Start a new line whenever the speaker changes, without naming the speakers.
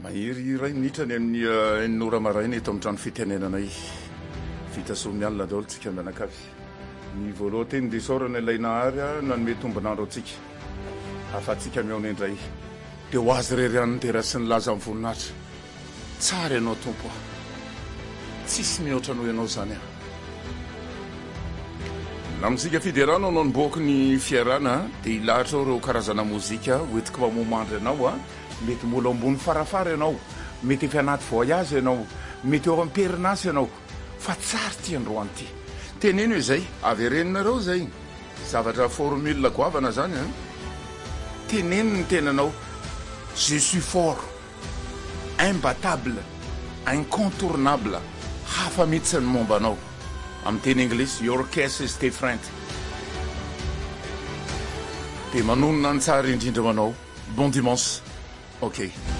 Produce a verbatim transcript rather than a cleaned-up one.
mahiry iray nitrany amin'ny nora maraina eto amin'ny trano fitenenanay vita somy alina daholo tsika mianakavy ny voaloha teny dia saorana ilay nahary a nanome tombonandro atsika afa-tsika miaona indray dia ho azy rery any tera sy ny laza amin'ny voninahitra tsara ianao tompo a tsisy mihoatra no ianao zany a namitsika fiderana anao niboaka ny fiarana dia ilahatra ao ireo karazana mozika hoentiko mamomandry ianao a mety mbola ambony farafara ianao mety efa anaty voyage ianao mety eo amperinasy ianao fa tsara ty androany ty teneny hoe zay avereninareo zay zavatra formule goavana zany a teneny ny tenanao je suis fort imbattable incontournable hafa mihitsy ny mombanao amin'ny teny anglisy your case is different dia manonona ny tsara indrindra manao bon dimanche ok